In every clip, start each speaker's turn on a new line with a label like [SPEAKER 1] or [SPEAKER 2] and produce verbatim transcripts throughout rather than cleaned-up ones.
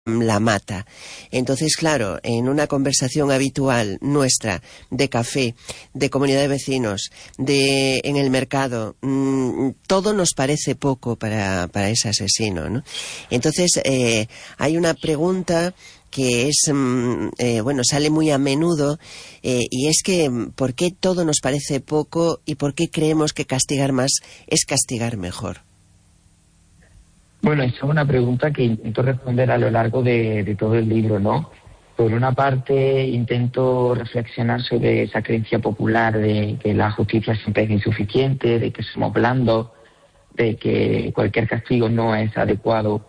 [SPEAKER 1] la mata. Entonces, claro, en una conversación habitual nuestra de café, de comunidad de vecinos, de en el mercado, mmm, todo nos parece poco para, para ese asesino, ¿no? Entonces, eh, hay una pregunta que es, eh, bueno, sale muy a menudo, eh, y es que ¿por qué todo nos parece poco y por qué creemos que castigar más es castigar mejor?
[SPEAKER 2] Bueno, esa es una pregunta que intento responder a lo largo de, de todo el libro, ¿no? Por una parte, intento reflexionar sobre esa creencia popular de que la justicia siempre es insuficiente, de que somos blandos, de que cualquier castigo no es adecuado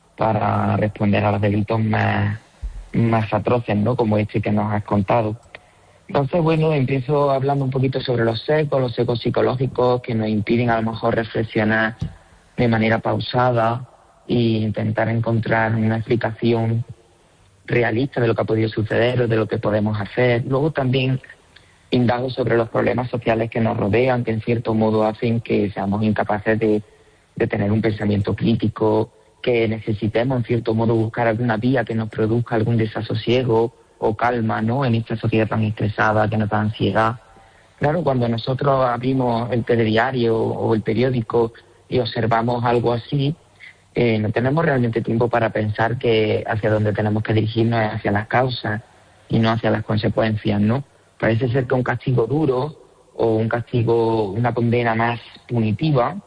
[SPEAKER 2] para responder a los delitos más, más atroces, ¿no? Como este que nos has contado. Entonces, bueno, empiezo hablando un poquito sobre los sesgos, los sesgos psicológicos que nos impiden a lo mejor reflexionar de manera pausada e intentar encontrar una explicación realista de lo que ha podido suceder o de lo que podemos hacer. Luego también indago sobre los problemas sociales que nos rodean, que en cierto modo hacen que seamos incapaces de, de tener un pensamiento crítico, que necesitemos en cierto modo buscar alguna vía que nos produzca algún desasosiego o calma, ¿no?, en esta sociedad tan estresada, que nos da ansiedad. Claro, cuando nosotros abrimos el telediario o el periódico y observamos algo así, eh, no tenemos realmente tiempo para pensar que hacia donde tenemos que dirigirnos es hacia las causas y no hacia las consecuencias, ¿no? Parece ser que un castigo duro o un castigo, una condena más punitiva,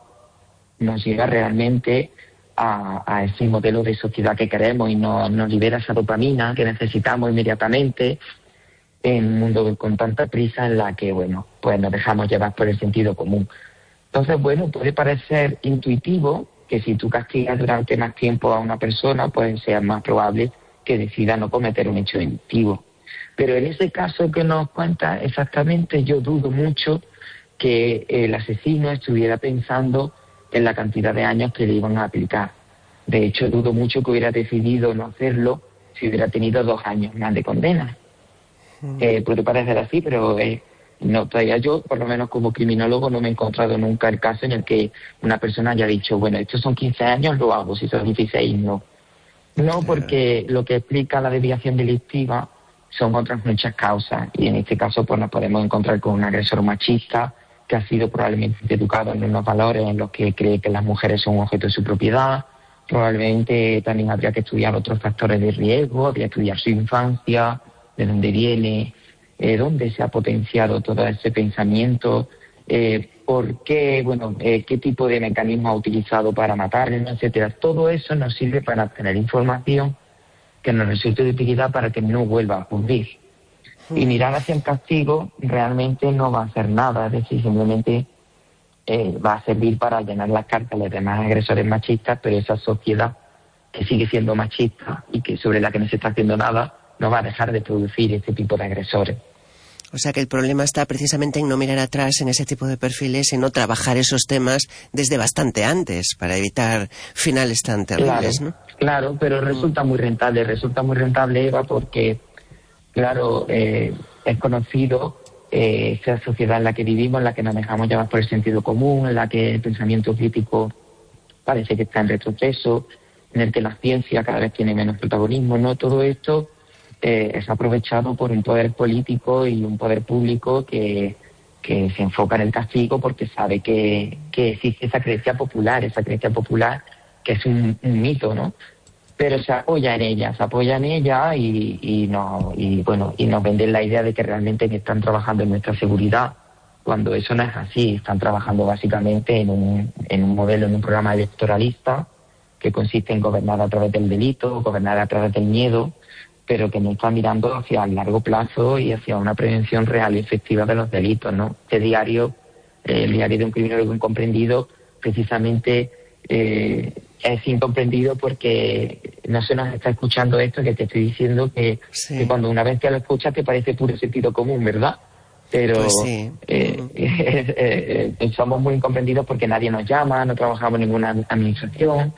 [SPEAKER 2] nos lleva realmente a, a ese modelo de sociedad que queremos y nos, nos libera esa dopamina que necesitamos inmediatamente en un mundo con tanta prisa en la que, bueno, pues nos dejamos llevar por el sentido común. Entonces, bueno, puede parecer intuitivo que si tú castigas durante más tiempo a una persona, pues sea más probable que decida no cometer un hecho delictivo. Pero en ese caso que nos cuenta exactamente, yo dudo mucho que el asesino estuviera pensando en la cantidad de años que le iban a aplicar. De hecho, dudo mucho que hubiera decidido no hacerlo si hubiera tenido dos años más de condena. Mm. Eh, puede parecer así, pero eh, no, todavía yo, por lo menos como criminólogo, no me he encontrado nunca el caso en el que una persona haya dicho, bueno, estos son quince años, lo hago, si son dieciséis, no. No, porque lo que explica la desviación delictiva son otras muchas causas, y en este caso pues nos podemos encontrar con un agresor machista que ha sido probablemente educado en unos valores en los que cree que las mujeres son un objeto de su propiedad. Probablemente también habría que estudiar otros factores de riesgo, habría que estudiar su infancia, de dónde viene, eh, dónde se ha potenciado todo ese pensamiento, eh, por qué, bueno, eh, qué tipo de mecanismo ha utilizado para matarle, etcétera. Todo eso nos sirve para tener información que nos resulte de utilidad para que no vuelva a ocurrir. Y mirar hacia el castigo realmente no va a hacer nada, es decir, simplemente eh, va a servir para llenar las cartas a los demás agresores machistas, pero esa sociedad que sigue siendo machista y que sobre la que no se está haciendo nada, no va a dejar de producir este tipo de agresores.
[SPEAKER 1] O sea que el problema está precisamente en no mirar atrás en ese tipo de perfiles y no trabajar esos temas desde bastante antes para evitar finales tan terribles,
[SPEAKER 2] claro,
[SPEAKER 1] ¿no?
[SPEAKER 2] Claro, pero resulta muy rentable, resulta muy rentable, Eva, porque, claro, eh, es conocido eh, esa sociedad en la que vivimos, en la que nos dejamos llevar por el sentido común, en la que el pensamiento crítico parece que está en retroceso, en el que la ciencia cada vez tiene menos protagonismo, ¿no? Todo esto eh, es aprovechado por un poder político y un poder público que, que se enfoca en el castigo porque sabe que, que existe esa creencia popular, esa creencia popular que es un, un mito, ¿no? Pero se apoya en ella, se apoya en ella y, y, no, y, bueno, y nos venden la idea de que realmente están trabajando en nuestra seguridad, cuando eso no es así. Están trabajando básicamente en un, en un modelo, en un programa electoralista que consiste en gobernar a través del delito, gobernar a través del miedo, pero que no está mirando hacia el largo plazo y hacia una prevención real y efectiva de los delitos, ¿no? Este diario, eh, el diario de un criminólogo incomprendido, precisamente eh, es incomprendido porque no se nos está escuchando esto que te estoy diciendo, que, sí. que cuando una vez que lo escuchas te parece puro sentido común, ¿verdad? Pero
[SPEAKER 1] pues sí.
[SPEAKER 2] eh, uh-huh. eh, eh, somos muy incomprendidos porque nadie nos llama, no trabajamos en ninguna administración,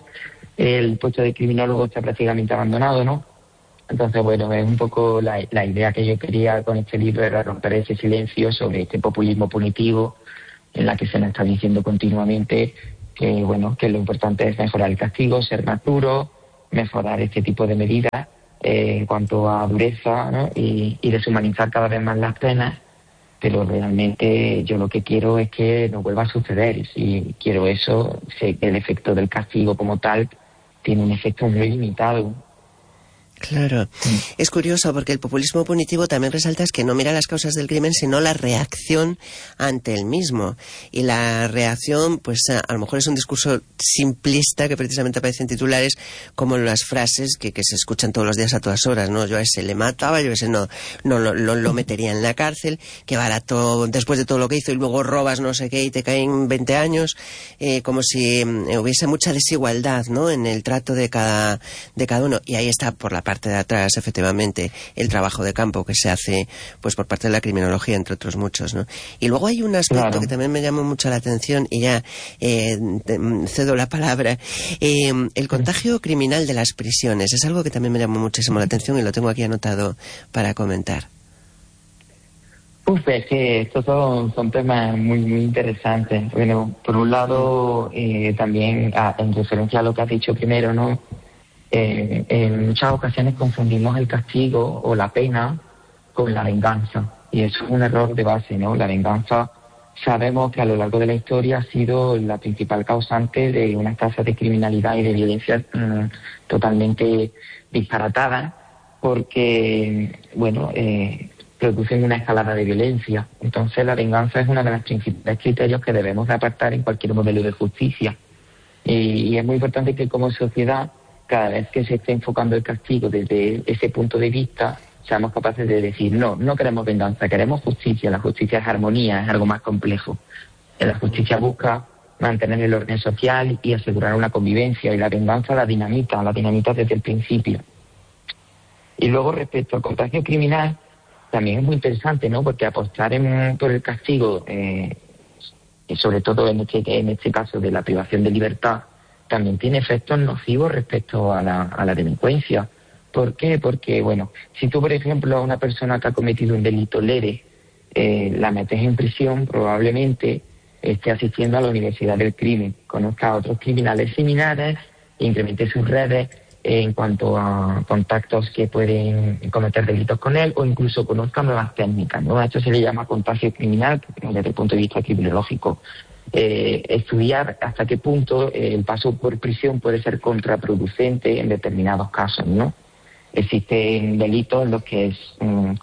[SPEAKER 2] el puesto de criminólogo está prácticamente abandonado, ¿no? Entonces, bueno, es un poco la, la idea que yo quería con este libro, era romper ese silencio sobre este populismo punitivo en la que se nos está diciendo continuamente que, bueno, que lo importante es mejorar el castigo, ser más duro, mejorar este tipo de medidas eh, en cuanto a dureza, ¿no? y, y deshumanizar cada vez más las penas, pero realmente yo lo que quiero es que no vuelva a suceder, y si quiero eso, sé que el efecto del castigo como tal tiene un efecto muy limitado.
[SPEAKER 1] Claro. Es curioso porque el populismo punitivo también resalta es que no mira las causas del crimen, sino la reacción ante el mismo. Y la reacción, pues a, a lo mejor es un discurso simplista que precisamente aparece en titulares, como las frases que, que se escuchan todos los días a todas horas, ¿no? Yo a ese le mataba, yo a ese no, no lo, lo, lo metería en la cárcel, que barato después de todo lo que hizo, y luego robas no sé qué y te caen veinte años, eh, como si eh, hubiese mucha desigualdad, ¿no?, en el trato de cada, de cada uno. Y ahí está, por la parte de atrás, efectivamente, el trabajo de campo que se hace pues por parte de la criminología, entre otros muchos, ¿no? Y luego hay un aspecto claro. que también me llamó mucho la atención, y ya eh, cedo la palabra. Eh, el contagio criminal de las prisiones es algo que también me llamó muchísimo la atención y lo tengo aquí anotado para comentar.
[SPEAKER 2] Uf, es que estos son, son temas muy muy interesantes. Bueno, por un lado, eh, también a, en referencia a lo que has dicho primero, ¿no? Eh, en muchas ocasiones confundimos el castigo o la pena con la venganza, y eso es un error de base, ¿no? La venganza, sabemos que a lo largo de la historia ha sido la principal causante de unas tasas de criminalidad y de violencia mmm, totalmente disparatadas, porque, bueno, eh, producen una escalada de violencia. Entonces la venganza es uno de los principales criterios que debemos de apartar en cualquier modelo de justicia, y, y es muy importante que como sociedad, cada vez que se esté enfocando el castigo desde ese punto de vista, seamos capaces de decir, no, no queremos venganza, queremos justicia. La justicia es armonía, es algo más complejo. La justicia busca mantener el orden social y asegurar una convivencia, y la venganza la dinamita, la dinamita desde el principio. Y luego, respecto al contagio criminal, también es muy interesante, ¿no? Porque apostar en, por el castigo, eh, y sobre todo en este, en este caso de la privación de libertad, también tiene efectos nocivos respecto a la, a la delincuencia. ¿Por qué? Porque, bueno, si tú, por ejemplo, a una persona que ha cometido un delito leve, eh, la metes en prisión, probablemente esté asistiendo a la universidad del crimen, conozca a otros criminales similares, incremente sus redes eh, en cuanto a contactos que pueden cometer delitos con él, o incluso conozca nuevas técnicas, ¿no? A esto se le llama contagio criminal desde el punto de vista criminológico. Eh, estudiar hasta qué punto eh, el paso por prisión puede ser contraproducente en determinados casos, ¿no? Existen delitos en los que es mm,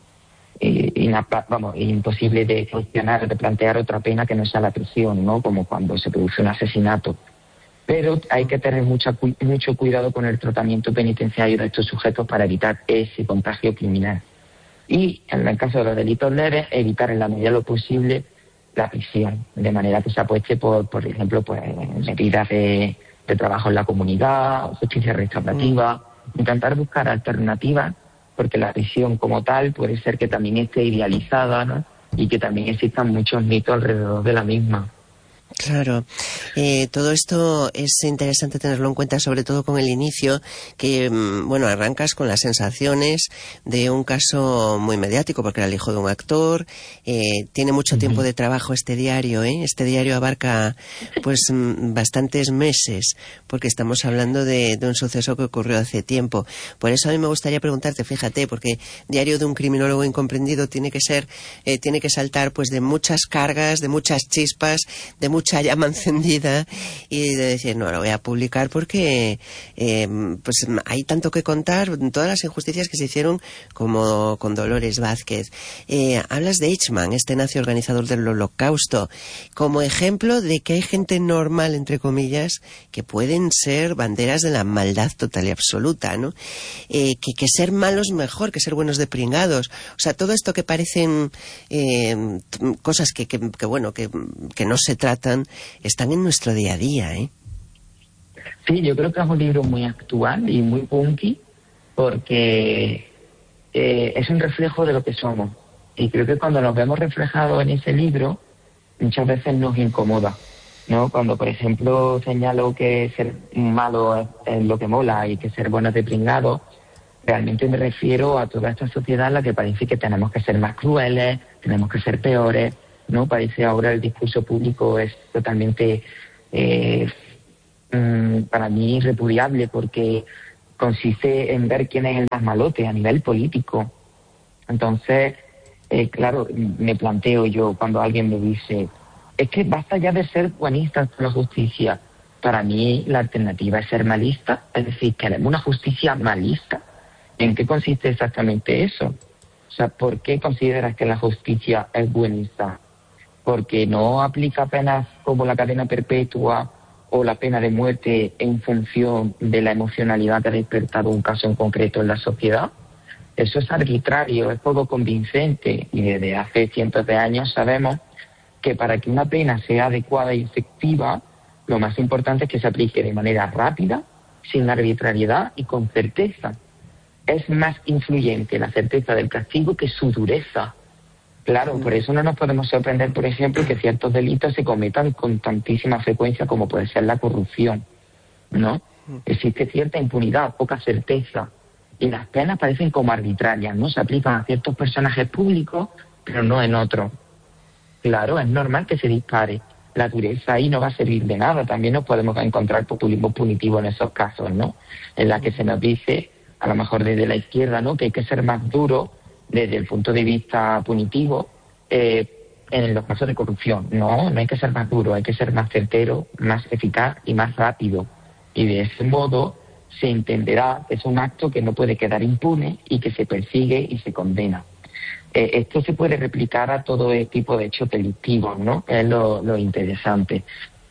[SPEAKER 2] inapa, vamos, imposible de gestionar, de plantear otra pena que no sea la prisión, ¿no? Como cuando se produce un asesinato. Pero hay que tener mucha, mucho cuidado con el tratamiento penitenciario de estos sujetos para evitar ese contagio criminal. Y en el caso de los delitos leves, evitar en la medida de lo posible la prisión, de manera que se apueste por, por ejemplo, pues medidas de, de trabajo en la comunidad, justicia restaurativa, mm. intentar buscar alternativas, porque la prisión como tal puede ser que también esté idealizada, ¿no? Y que también existan muchos mitos alrededor de la misma.
[SPEAKER 1] Claro, eh, todo esto es interesante tenerlo en cuenta, sobre todo con el inicio, que, bueno, arrancas con las sensaciones de un caso muy mediático, porque era el hijo de un actor, eh, tiene mucho uh-huh. tiempo de trabajo este diario, ¿eh? Este diario abarca, pues, bastantes meses, porque estamos hablando de, de un suceso que ocurrió hace tiempo. Por eso a mí me gustaría preguntarte, fíjate, porque Diario de un criminólogo incomprendido tiene que ser, eh, tiene que saltar, pues, de muchas cargas, de muchas chispas, de mucha llama encendida, y de decir, no, lo voy a publicar porque eh, pues hay tanto que contar, todas las injusticias que se hicieron, como con Dolores Vázquez. Eh, hablas de Eichmann, este nazi organizador del Holocausto, como ejemplo de que hay gente normal, entre comillas, que pueden ser banderas de la maldad total y absoluta, ¿no? Eh, que, que ser malos mejor, que ser buenos de pringados. O sea, todo esto que parecen eh, cosas que, que, que bueno, que, que no se tratan, están en nuestro día a día, ¿eh?
[SPEAKER 2] Sí, yo creo que es un libro muy actual y muy punky, porque eh, es un reflejo de lo que somos. Y creo que cuando nos vemos reflejados en ese libro, muchas veces nos incomoda, ¿no? Cuando, por ejemplo, señalo que ser malo es, es lo que mola y que ser bueno es de pringado, realmente me refiero a toda esta sociedad en la que parece que tenemos que ser más crueles, tenemos que ser peores, ¿no? Parece ahora el discurso público es totalmente, eh, mmm, para mí, repudiable, porque consiste en ver quién es el más malote a nivel político. Entonces, eh, claro, me planteo yo cuando alguien me dice, es que basta ya de ser buenistas con la justicia. Para mí la alternativa es ser malista, es decir, queremos una justicia malista. ¿En qué consiste exactamente eso? O sea, ¿por qué consideras que la justicia es buenista? ¿Porque no aplica penas como la cadena perpetua o la pena de muerte en función de la emocionalidad que ha despertado un caso en concreto en la sociedad? Eso es arbitrario, es poco convincente, y desde hace cientos de años sabemos que para que una pena sea adecuada y efectiva, lo más importante es que se aplique de manera rápida, sin arbitrariedad y con certeza. Es más influyente la certeza del castigo que su dureza. Claro, por eso no nos podemos sorprender, por ejemplo, que ciertos delitos se cometan con tantísima frecuencia como puede ser la corrupción, ¿no? Existe cierta impunidad, poca certeza, y las penas parecen como arbitrarias, ¿no? Se aplican a ciertos personajes públicos, pero no en otros. Claro, es normal que se dispare. La dureza ahí no va a servir de nada. También nos podemos encontrar populismo punitivo en esos casos, ¿no? En la que se nos dice, a lo mejor desde la izquierda, ¿no?, que hay que ser más duro desde el punto de vista punitivo eh, en los casos de corrupción. No, no hay que ser más duro, hay que ser más certero, más eficaz y más rápido. Y de ese modo se entenderá que es un acto que no puede quedar impune y que se persigue y se condena. Eh, esto se puede replicar a todo tipo de hechos delictivos, ¿no? Es lo, lo interesante.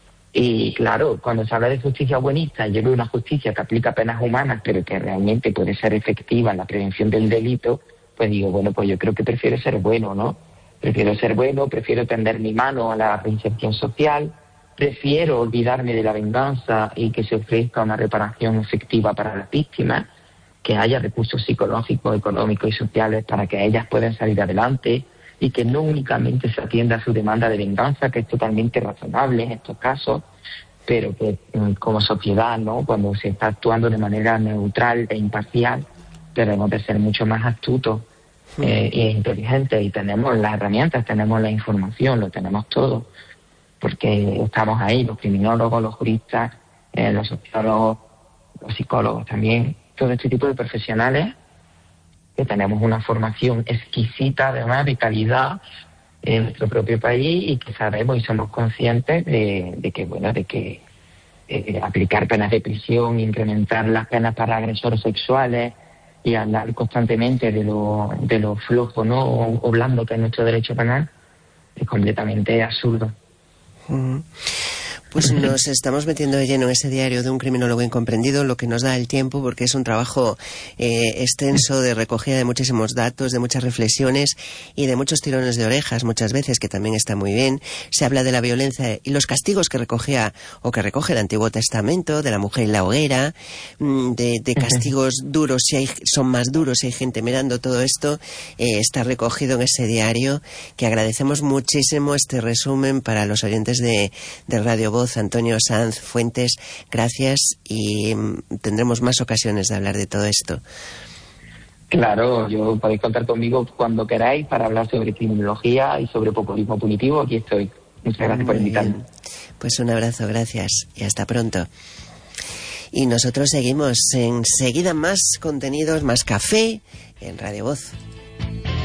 [SPEAKER 2] Y claro, cuando se habla de justicia buenista, yo veo una justicia que aplica penas humanas, pero que realmente puede ser efectiva en la prevención del delito, pues digo, bueno, pues yo creo que prefiero ser bueno, ¿no? Prefiero ser bueno, prefiero tender mi mano a la reinserción social, prefiero olvidarme de la venganza y que se ofrezca una reparación efectiva para las víctimas, que haya recursos psicológicos, económicos y sociales para que ellas puedan salir adelante y que no únicamente se atienda a su demanda de venganza, que es totalmente razonable en estos casos, pero que como sociedad, ¿no?, cuando se está actuando de manera neutral e imparcial, debemos de ser mucho más astutos eh, e inteligentes, y tenemos las herramientas, tenemos la información, lo tenemos todo, porque estamos ahí, los criminólogos, los juristas, eh, los sociólogos, los psicólogos también, todo este tipo de profesionales que tenemos una formación exquisita, además de calidad, en nuestro propio país, y que sabemos y somos conscientes de, de que, bueno, de que eh, aplicar penas de prisión, incrementar las penas para agresores sexuales y hablar constantemente de lo, de lo flojo, ¿no?, o, o blando que es nuestro derecho penal, es completamente absurdo.
[SPEAKER 1] Mm. Pues nos estamos metiendo de lleno en ese diario de un criminólogo incomprendido, lo que nos da el tiempo, porque es un trabajo eh, extenso de recogida de muchísimos datos, de muchas reflexiones y de muchos tirones de orejas muchas veces, que también está muy bien. Se habla de la violencia y los castigos que recogía o que recoge el Antiguo Testamento, de la mujer en la hoguera, de, de castigos duros, si hay, son más duros, si hay gente mirando todo esto. Eh, está recogido en ese diario, que agradecemos muchísimo este resumen para los oyentes de, de Radio Voz. Antonio Sanz Fuentes, gracias, y tendremos más ocasiones de hablar de todo esto.
[SPEAKER 2] Claro, yo podéis contar conmigo cuando queráis para hablar sobre criminología y sobre populismo punitivo. Aquí estoy. Muchas gracias Muy por invitarme. Bien.
[SPEAKER 1] Pues un abrazo, gracias y hasta pronto. Y nosotros seguimos enseguida, más contenidos, más café en Radio Voz.